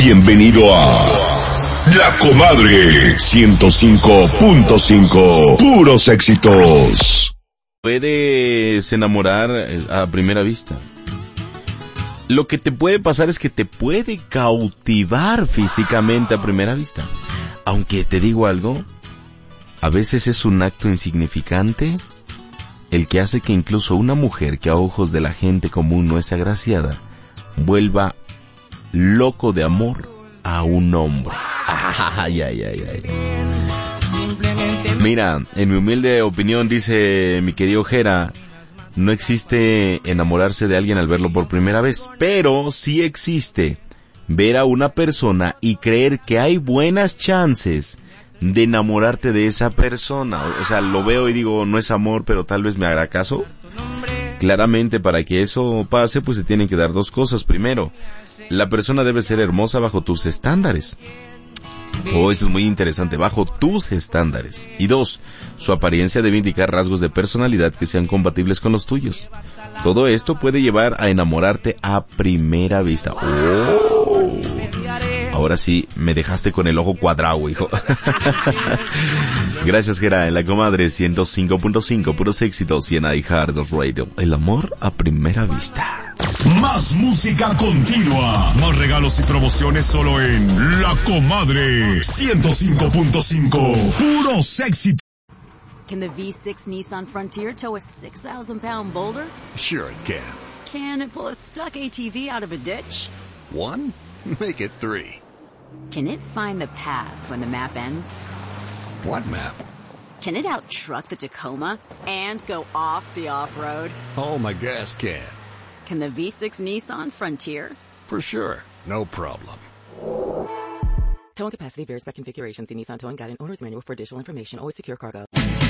Bienvenido a La Comadre 105.5. Puros éxitos. Puedes enamorar a primera vista. Lo que te puede pasar es que te puede cautivar físicamente a primera vista. Aunque te digo algo, a veces es un acto insignificante el que hace que incluso una mujer que a ojos de la gente común no es agraciada, vuelva loco de amor a un hombre. Ay, ay, ay, ay. Mira, en mi humilde opinión, dice mi querido Jera, no existe enamorarse de alguien al verlo por primera vez, pero sí existe ver a una persona y creer que hay buenas chances de enamorarte de esa persona. O sea, lo veo y digo, no es amor, pero tal vez me hará caso. Claramente, para que eso pase, pues se tienen que dar dos cosas. Primero, la persona debe ser hermosa bajo tus estándares. Eso es muy interesante, bajo tus estándares. Y dos, su apariencia debe indicar rasgos de personalidad que sean compatibles con los tuyos. Todo esto puede llevar a enamorarte a primera vista. Ahora sí, me dejaste con el ojo cuadrado, hijo. Gracias, Gera. En La Comadre 105.5, puros éxitos y en iHeartRadio. El amor a primera vista. Más música continua. Más regalos y promociones solo en La Comadre 105.5. Puros éxitos. Can the V6 Nissan Frontier tow a 6,000-pound boulder? Sure it can. Can it pull a stuck ATV out of a ditch? 1? Make it 3. Can it find the path when the map ends? What map? Can it out-truck the Tacoma and go off the off-road? Oh, my gas can. Can the V6 Nissan Frontier? For sure. No problem. Towing capacity varies by configuration. See Nissan Towing Guide and Owner's Manual for additional information. Always secure cargo.